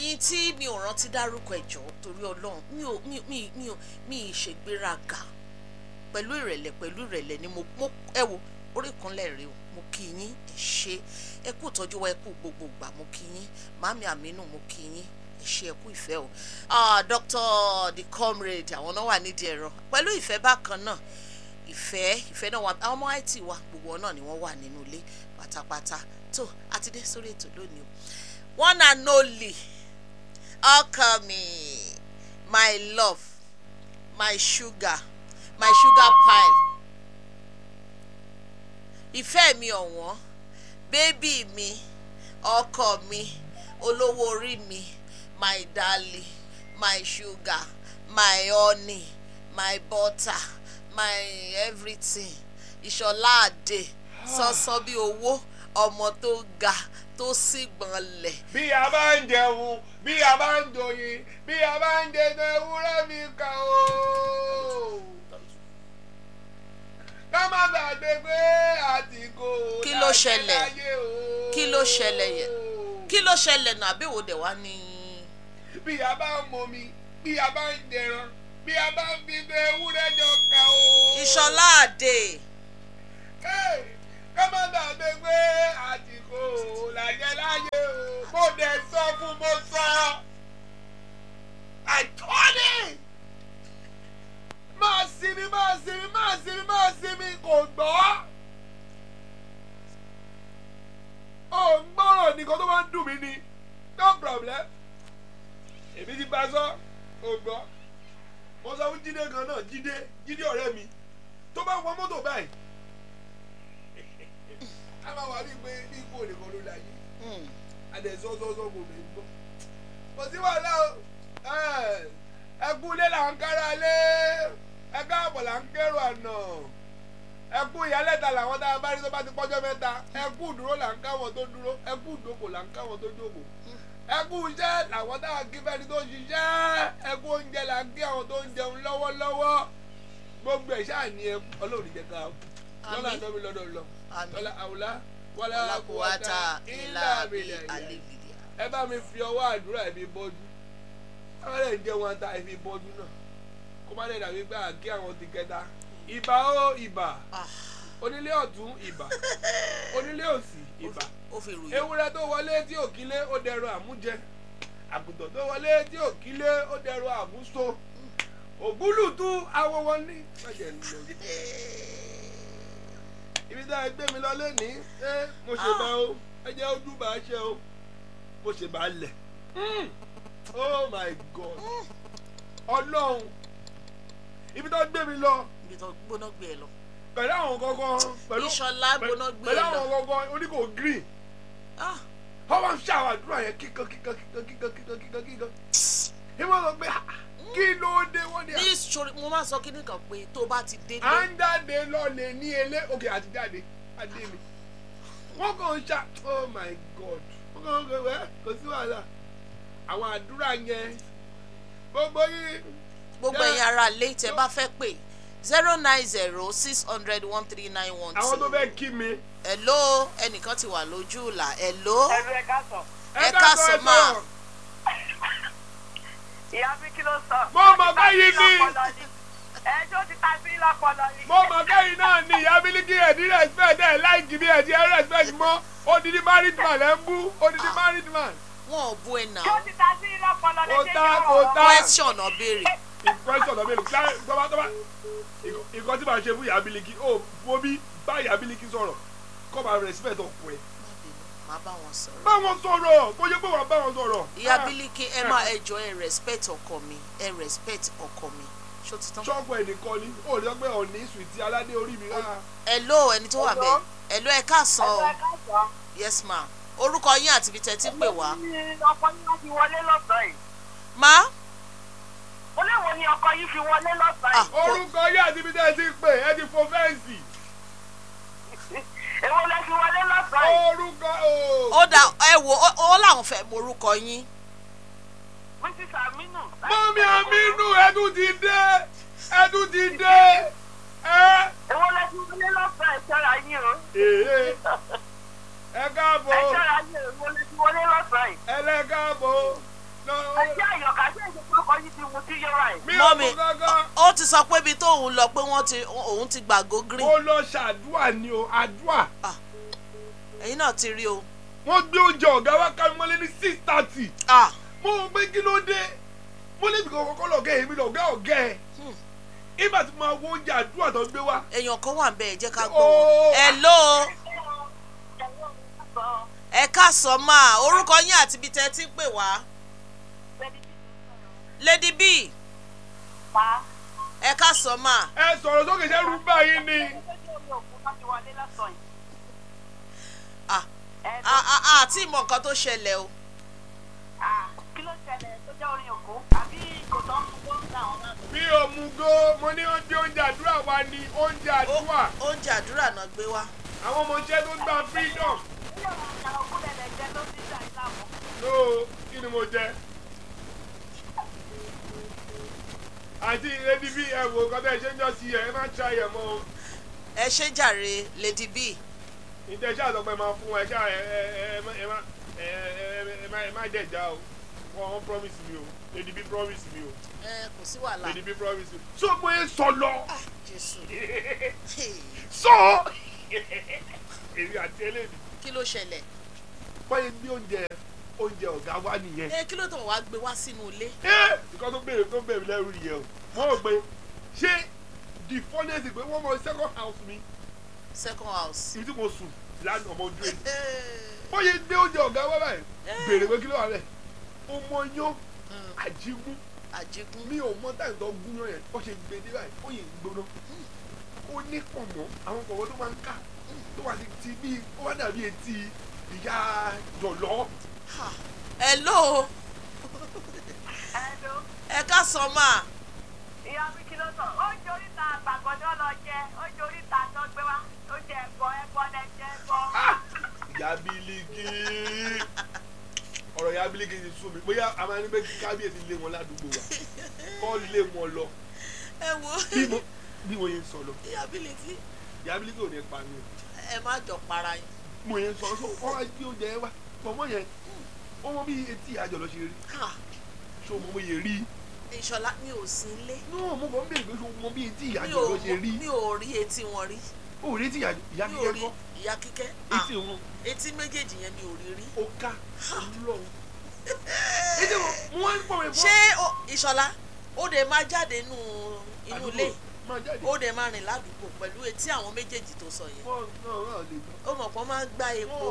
ẹ̀yin tí mi ò rántí dárúkọ ẹ̀jọ̀ torí Ọlọ́run mi ṣègbéraga pẹ̀lú ìrẹ̀lẹ̀ ni mo ẹ wo orí kan lẹ́rìí o mo kí yín ẹ ṣé ẹ kú ìtọ́jú wa ẹ kú gbogbo ìgbà mo kí yín màmí Àmínú mo kí yín ẹ ṣé ẹ kú ìfẹ́ o Dr. the comrade àwọn náà wà nídìí ẹ̀rọ pẹ̀lú ìfẹ́ bákan náà ìfẹ́ náà wà àwọn ọmọ IT wa gbogbo náà ni wọ́n wà nínú ilé pátápátá tó àti dé sórí ètò lónìí o one and only ọkọ mi my love my sugar pile ìfẹ́ mi ọ̀wọ́n bébì mi ọkọ mi olówó orí mi my darling my sugar my honey my butter my everything ìṣọ̀lá àdè sọ́sọ́ bí owó ọmọ tó ga tó sì gbọ̀nlẹ̀. bí a bá ń jẹun bí a bá ń doyin bí a bá ń jẹun ewúrẹ́ mi kà ó. ká má gbàgbé pé àtìkò láyé láyé o. kí ló ṣẹlẹ̀ náà àbí òde wá ní. bí a bá ń momi bí a bá ń jẹran bí a bá ń fi ewúrẹ́ jọ kà ó. ìṣọ̀lá àdè. ká má gbàgbé pé àtìkò láyé o. mo dẹ̀ sọ fún mo sọ. àtọ́ni. máa sinmi kò gbọ́. ó ń gbọ́rọ̀ nìkan tó máa ń dùn mí ni no problem. èmi ti bá sọ ó gbọ́. mo sọ fún Jídé kan náà Jídé ọ̀rẹ́ mi tó bá wọ mọ́tò báyìí a máa wà wípé ipò nìkan ló láyé adẹ̀sọ́sọ́sọ́ kò lè gbọ́. kò sí wàhálà o ẹkú ilé là ń kára lé ẹ̀ka àbọ̀ là ń kérò àná ẹkú ìyálẹ̀ta làwọn tá a bá rí tó bá ti pọ́jọ́ mẹ́ta ẹkú ìdúró là ń káwọn tó dúró ẹkú ìdókò là ń káwọn tó jókòó ẹkú iṣẹ́ làwọn tá a kí fẹ́ni tó ṣiṣẹ́ ẹkú oúnjẹ là ń kí àwọn tó ń jẹun lọ́wọ́lọ́wọ́ gbogbo ẹ̀ ṣáà ní ẹkú Ọlọ́run jẹ́ ká lọ́la àdọ́mi lọ́dọ̀ lọ lọ́la àwùlá wàlá àkùwàtà ìlà àbílẹ̀ ẹ bá mi fi ọwọ́ àdúrà ẹ̀mí bọ́jú àwọn ẹ̀ ń jẹ́ wọn ta ẹ̀mí bọ́jú náà kó má lè dàbí pé àkí àwọn ti kẹta ìbà ó ìbà onílé ọ̀tún ìbà onílé òsì ìbà ewúrẹ́ tó wọlé tí òkílé ó dẹrọ àmújẹ àgùntàn tó wọlé tí òkílé ó dẹrọ àmúso ògúlùtú awo wọn ní májẹ̀ ń lọ. ibi tá a gbé mi lọ lẹ́nìí mo ṣe bá o ẹ jẹ́ ojú bá a ṣe o mo ṣe bá a lẹ̀ oh my God Ọlọ́run ibi tó gbé mi lọ. ibi tó gbóná gbé ẹ lọ. pẹ̀lú àwọn kankan pẹ̀lú Ìṣọ̀lá gbóná gbé ẹ lọ. pẹ̀lú àwọn kankan oníkò green. wọ́n máa ń ṣe àwọn àdúrà yẹn kíkan. ìwọ́n sọ pé kí ló dé wọ́n ní. ní ìṣòro mo máa sọ kíní kan pé tó bá ti délé. à ń jáde lọ́lẹ̀ ní ilé òkè àti jáde adé mi. wọ́n kàn ń ṣá oh my God wọ́n kàn ń gbé kò sí wàhálà àwọn àdúrà yẹn gbogbo yìí. gbogbo ẹ̀yin ará ilé tẹ́ bá fẹ́ pè 090-600-13912. àwọn tó fẹ́ kí mi. hello ẹnìkan ti wà lójú ìlà hello. ẹ káàsán. ẹ káàsán máa. ìyá mi kí ló sọ. mo mọ̀ báyìí ni. ẹjọ́ ti ta sí lọ́pọlọ ni. mo mọ̀ báyìí náà ni ìyá Mílíkì ẹ̀dí respect ẹ̀ láìkì bí ẹ̀dí ẹ̀ respect mọ́ odidi married man ẹ̀ ń bú odidi married man. wọn ò bú ẹ náà. ẹjọ́ ti ta sí lọ́pọlọ lè ṣe yọ ọ̀rọ̀. question náà béèrè. question náà béèrè tọ́ba ìkọ́ tí màá ṣe fún ìyá Mílíkì ó fún mi bá ìyá Mílíkì sọ̀rọ̀ kọ́ máa respect ọkùn ẹ̀. máa bá wọn sọ̀rọ̀. bá wọn sọ̀rọ̀ kó yẹ pé wàá bá wọn sọ̀rọ̀. ìyá Mílíkì ẹ máa ẹjọ́ ẹ respect ọkọ mi ẹ respect ọkọ mi ṣó ti tán. ṣọ́ọ̀bù ẹnìkan ni ó lọ pé ọ̀ní sùìtì aládé orí mi rárá. hello ẹni tó wà bẹ́ẹ̀ hello ẹ káàsán o yes ma orúkọ yín àti ibi tẹ́ ti pè wá. ọkọ yín wá ti wọlé lọ́sàn-án yìí. ma. ó léwo ni ọkọ yín fi wọlé lọ́sàn-án yìí. orúkọ yín àti ibi tẹ́ ti pè ẹ ti fo fẹ́ǹsì. èwo lẹ fi wọlé lọ́sàn-án yìí. orúkọ ó dà ẹ wo ó làwọn fẹ́ mọ orúkọ yín. Mrs. Aminu. mọ́mí Aminu ẹ̀dùn ti dé ẹ̀dùn ti dé. èwo lẹ fi wọlé lọ́sàn-án ẹ̀ ṣọ́ra yín o. ẹ káàbọ̀. ẹ ṣọ́ra yín o èwo lẹ fi wọlé lọ́sàn-án yìí. ẹlẹ́gàbọ̀ mọ́mì ó ti sọ pé ibi tó òun lọ pé òun ti gbàgó green. ó lọ ṣàdúrà ni o àdúrà. ẹ̀yin náà ti rí o. wọ́n gbé oúnjẹ ọ̀gá wa ká mọ́lé ní 6:30. mo rò pé kí ló dé mo lè fi kọ́kọ́ lọ́gẹ́ èmi lọ́gá ọ̀gá ẹ̀. ìgbà tí mo máa wo oúnjẹ àdúrà tó gbé wá. èèyàn kan wà ń bẹ ẹ jẹ́ ká gbọ́ wọn. hello. ẹ káàsán máa orúkọ yín àti ibi tẹ́ ti ń pè wá. Lady B. ẹ káàsán máa. ẹ sọ̀rọ̀ sókè ṣe rú báyìí ni. àti ìmọ̀ nǹkan tó ṣẹlẹ̀ o. kí ló ṣẹlẹ̀ tó jẹ́ orin òkú àbí kò tán mú gbó láwọn náà. mi ò mú gbó mo ní oúnjẹ àdúrà wa ni oúnjẹ àdúrà. oúnjẹ àdúrà náà gbé wá. àwọn ọmọ iṣẹ́ tó gba freedom. no kí ni mo jẹ. àti Lady B ẹ wò kọ́tà ẹ ṣe ń jọ sí ẹ má ṣá ẹ mọ́ o. ẹ ṣe jàre Lady B. ìjẹ́ ṣáà sọ pé máa fún ẹ ṣáà ẹ má dẹ̀ já o wọ́n promise mi o Lady B promise mi o. kò sí wàhálà. Lady B promise mi. so mo ye sọ lọ. Jésù. sọ èmi àti eléyìí. kí ló ṣẹlẹ̀. báyìí ní oúnjẹ ọ̀gá wa nìyẹn. kí ló tó wàá gbé wá sínú ilé. nǹkan tó bẹ̀rẹ̀ lẹ́rù nìyẹn o mo rò pé ṣé the funnest pé wọ́n mọ second house mi. second house. ibi tí mo sùn lánàá ọmọ ojú ẹ̀. bóyá dé oúnjẹ ọ̀gá wa báyìí bèrè pé kí ló wà rẹ̀ ọmọ yán àjígún mi ò mọ táyì tó gún yán yẹn ó ṣe gbé dé báyìí ó yẹ gbóná ó ní pọ̀nmọ́ àwọn pọ̀nmọ́ tó máa ń kà tó wà ti bí ó wá dàbí etí ìyá jọ̀lọ́. hello. ẹ ká sọ máa. ìyá mi kí ló sọ ó jẹ oríta àgbàgbọ́dọ́ lọ jẹ ó jẹ oríta tó gbé wá ó jẹ ẹ̀bọ lẹ́jẹ̀ ẹ̀bọ. ìyá Bílíkì ọ̀rọ̀ ìyá Bílíkì ti sún mi bóyá a máa ní pé kábíyèsí lé wọn ládùúgbò wa kọ́ lé wọn lọ. ẹ wo bí mo yẹn sọ lọ. ìyá Bílíkì ò ní pa mi o. ẹ má jọ para yín. mo yẹn sọ ọ wá gbé oúnjẹ yẹn wá pọ̀mọ́ yẹn ó mọ bí etí àjọ lọ ṣe rí ṣé o mọ bó yẹ rí. Ìṣọ̀lá mi ò sí ilé. náà mo kàn ń bèèrè pé ṣé o mọ bí etí àjọ lọ ṣe rí. mi ò rí etí wọn rí. o rí etí ìyá kíkẹ́ kọ́. ìyá kíkẹ́ etí wọn. etí méjèèjì yẹn mi ò rí rí. ó ká Ọlọ́run. etí wọn mo wá ń pọ̀ wẹ̀ fún. ṣé Ìṣọ̀lá ó dẹ̀ máa jáde inú ilé ó dẹ̀ máa rìn ládùúgbò pẹ̀lú etí àwọn méjèèjì tó sọ yẹn. ó mọ̀ pé wọ́n máa ń gbá epo.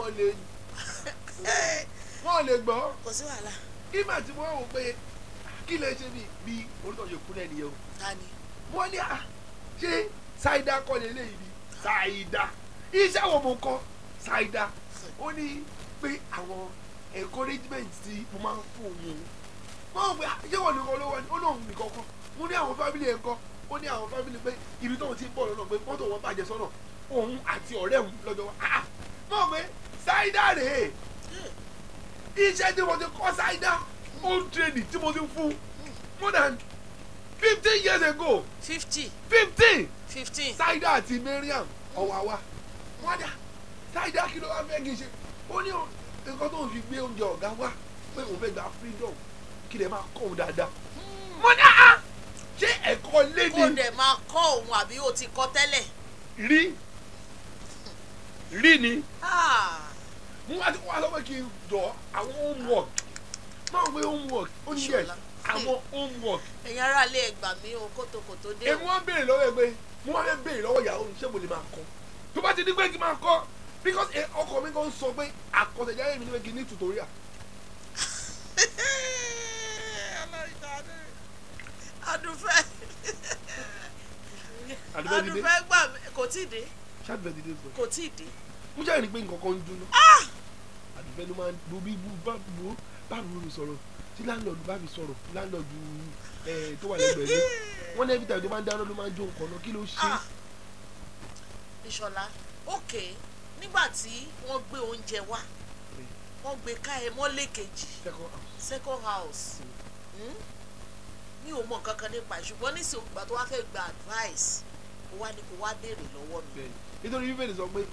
wọ́n lè gbọ́. kò sí wàhálà. ìgbà tí wọ́n wò pé kí lè ṣe bí orúkọ yóò kúnlẹ̀ nìyẹn o. ta ni. wọ́n ní ṣé ṣáìdá kọ́ lè léyìí ni ṣáìdá iṣẹ́ wo mo kọ́ ṣáìdá ó ní pé àwọn encouragement tí mo máa ń fún òun wọ́n wò pé ṣé wọ́n nìkan ló wà ní ó lóun nìkan kọ́ mo ní àwọn fámìlì ẹ̀ kọ́ ó ní àwọn fámìlì pé ibi tóun ti ń bọ̀ lọ́nà pé mọ́tò wọn bàjẹ́ sọ́nà òun àti ọ̀rẹ́ òun lọ́jọ́ wa mọ̀ pé ṣáìdá rèé iṣẹ́ tí mo ti kọ́ ṣáìdá old training tí mo ti fún more than 15 years ago. 15 ṣáìdá àti Mariam ọ̀wàwà wọ́n dà ṣáìdá kí ló wá fẹ́ kí n ṣe ó ní nǹkan tó ń fi gbé oúnjẹ ọ̀gá wá pé òun fẹ́ gba freedom kí lè máa kọ́ òun dáadáa. mo ní ṣé ẹ̀kọ́ lé ní. kó dẹ̀ máa kọ́ òun àbí o ti kọ́ tẹ́lẹ̀. rí ni. mo wá ti wá lọ́wọ́ kí n jọ àwọn homework máa ń gbé homework ó ní yẹ àwọn homework. ẹ̀yin ará ilé ẹgbà mi o kótókótó dé. èmi wọ́n béèrè lọ́wọ́ ẹ pé mo wá fẹ́ béèrè lọ́wọ́ ìyàwó mi ṣé mo lè máa kọ́ tó bá ti ní pé kí n máa kọ́ because ọkọ mi kan sọ pé àkọsẹ̀jáde mi ní pé kí n ní tutorial. Adùfẹ́ gbà mí kò tí ì dé. ṣáàdùfẹ́ ti dé fún ẹ. kò tí ì dé. mo jẹ́ ìrìn pé nǹkan kan ń dún náà. Adùfẹ́ ló máa ń bo bí bá mi sọ̀rọ̀ tí láńlọ́ọ̀dù bá mi sọ̀rọ̀ láńlọ́ọ̀dù tó wà lẹ́gbẹ̀ẹ́ lé wọ́n ní every time tó bá ń dáná ló máa ń jó nǹkan náà kí ló ṣe. Ìṣọ̀lá òkè nígbà tí wọ́n gbé oúnjẹ wá wọ́n gbé ká ẹ mọ́lé kejì second house mi ò mọ nǹkan kan nípa ṣùgbọ́n nísìnyí ògbà tó wá fẹ́ gba advice ó wá ní kó wá béèrè lọ́wọ́ mi. nítorí bíbélì sọ pé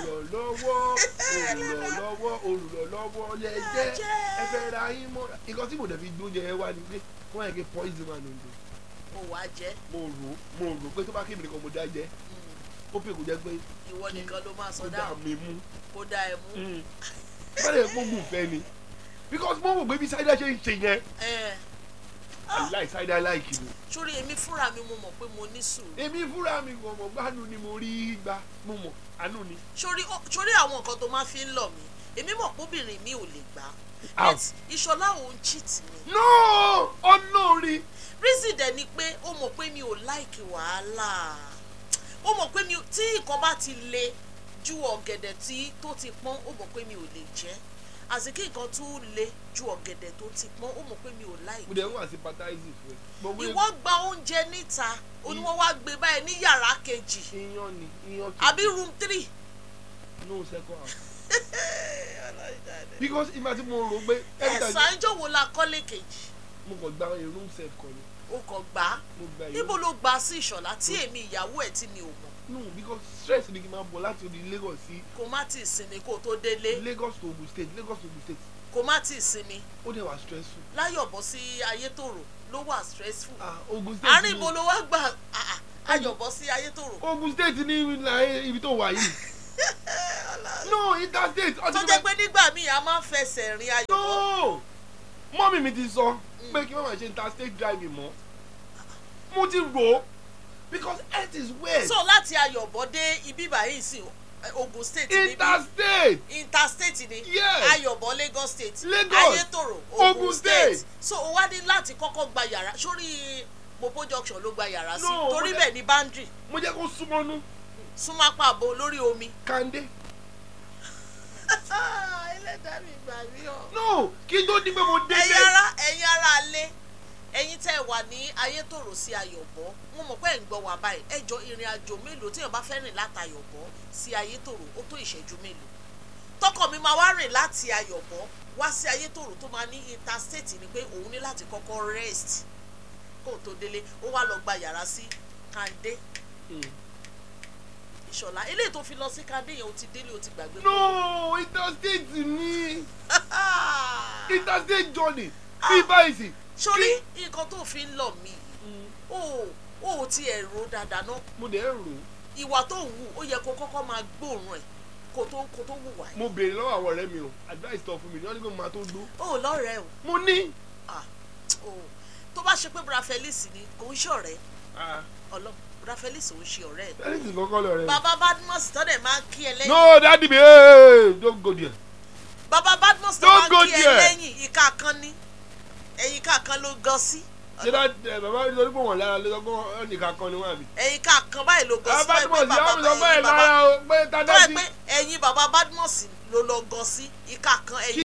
olùrànlọ́wọ́ lẹ jẹ́ ẹ fẹ́ ra yín mọ́ nǹkan tí mo dẹ̀ fi gbóúnjẹ ẹ wá ni pé wọ́n yẹ kí poison man ló ń do ó wá jẹ́. mo rò pé tó bá kébìrì kan mo dá jẹ́ ó pè kó jẹ́ pé ìwọ nìkan ló máa sọ kó dá dáhùn mi mú kó dá ẹ mú. bẹ́ẹ̀ mo gùn fẹ́ ni because mo wò pé bí Saida ṣe ń ṣe yẹn aláì Saida láìkì mi. sórí èmi fúnra mi mo mọ̀ pé mo ní sùúrù. èmi fúnra mi kò mọ̀ gbádùn ni mo rí gbà mo mọ̀ àánú ni. sórí àwọn nǹkan tó máa fi ń lọ mí èmi mọ̀ pé obìnrin mi ò lè gbà. Ìṣọ̀lá òun cheat mi. no ọlọ́ọ̀rí. reason dẹ̀ ni pé ó mọ̀ pé mi ò like wàhálà ó mọ̀ pé tí nǹkan bá ti le ju ọ̀gẹ̀dẹ̀ tó ti pọ́n ó mọ̀ pé mi ò lè jẹ àti kí nǹkan tún le ju ọ̀gẹ̀dẹ̀ tó ti pọ́n ó mọ̀ pé mi ò like. mo dẹ̀ ń wá sympathize fún ẹ. ìwọ gba oúnjẹ níta oníwọ́n wá gbé báyìí ní yàrá kejì iyán kejì àbí room 3. no second house. because ìgbà tí mo rò pé. ẹ̀sán ìjọ̀wọ́ la kọ́lé kejì. mo kàn gba room set kan ni. o kàn gbà á níbo ló gbà sí Ìṣọ̀lá tí èmi ìyàwó ẹ̀ tí mi ò mọ̀. no because stress ni kí n máa bọ̀ láti orí Lagos sí. kò má tí ì sinmi kó o tó délé. Lagos to Ogun State. kò má tí ì sinmi. ó dẹ̀ wá stressful. láyọ̀bọ̀ sí Ayétòrò ló wà stressful. Ogun State àárín ibo ló wá gbà Ayọ̀bọ̀ sí Ayétòrò. Ogun State ní ibi tó wà yìí. no interstate. tó jẹ́ pé nígbà míì a máa ń fẹsẹ̀ rìn Ayọ̀bọ̀. no mọ́mì mi ti sọ pé kí mama ṣe interstate driving mọ́ mo ti rò ó because health is well. so láti Ayọ̀bọ̀ dé ibi báyìí sí Ogun State níbí interstate ni Ayọ̀bọ̀ Lagos State Ayétòrò Ogun State so o wá ní láti kọ́kọ́ gba yàrá sórí Mopo Junction ló gba yàrá sí torí bẹ́ẹ̀ ni boundary. mo jẹ́ kó súnmọ́nú. súnmọ́ apá àbò lórí omi. Kande. ẹlẹ́dàá mi gbà mí o. no kí n tó ní pé mo dé. ẹ̀yin ara alẹ́ ẹ̀yin tẹ́ ẹ wà ní Ayétòrò sí Ayọ̀bọ̀ mo mọ̀ pé ẹ̀ ń gbọ́ wà báyìí ẹ jọ ìrìn àjò mélòó téèyàn bá fẹ́ rìn láti Ayọ̀bọ̀ sí Ayétòrò ó tó ìṣẹ́jú mélòó tọkọ mi máa wá rìn láti Ayọ̀bọ̀ wá sí Ayétòrò tó máa ní interstate ni pé òun ní láti kọ́kọ́ rest kó tó délé ó wá lọ gba yàrá sí Kande. Ìṣọ̀lá eléyìí tó fi lọ sí Kande yẹn ó ti délé ó ti gbàgbé. no interstate ni interstate journey bí báyìí. sórí nǹkan tó fi ń lọ mí ó ti ẹ̀ ro dáadáa náà. mo dẹ̀ rò. ìwà tó ń wù ó yẹ kó kọ́kọ́ máa gbóòórùn ẹ̀ kó tó wù wá. mo béèrè lọ́wọ́ àwọn ọ̀rẹ́ mi o advice tó fún mi ní wọ́n ní kó máa tó dó. ó lọ́rẹ̀ẹ́ o. mo ní. tó bá ṣe pé Bra Felix ni kò ń ṣọ̀rẹ́ ọlọ́run Bra Felix ò ń ṣe ọ̀rẹ́ ẹ̀. Felix kọ́kọ́ lọ rẹ̀. bàbá Badmus tọ́lẹ̀ máa ń kí ẹ lẹ́yìn. no daddy mi don't go there. bàbá Badmus tọ́lẹ̀ máa ń kí ẹ lẹ́yìn ìka kan ní ẹ̀yìn ká kan ló gan sí. ṣé bàbá mi sọ pé wọn lára ló sọ pé ẹnìkan kan ni wọn àbí. ẹ̀yìn ká kan báyìí ló gan sí. bàbá ẹ̀yìn bàbá ẹ̀yìn bàbá Badmus ló lọ gan sí ìka kan ẹ̀yìn.